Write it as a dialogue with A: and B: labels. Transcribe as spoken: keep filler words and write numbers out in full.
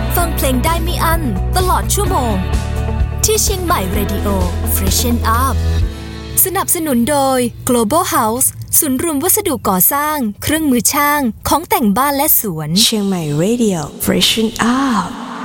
A: ฟังเพลงได้ไม่อั้นตลอดชั่วโมงที่เชียงใหม่ Radio Freshen Up สนับสนุนโดย Global House ศูนย์รวมวัสดุก่อสร้างเครื่องมือช่างของแต่งบ้านและสวน
B: เชียงใหม่ Radio Freshen Up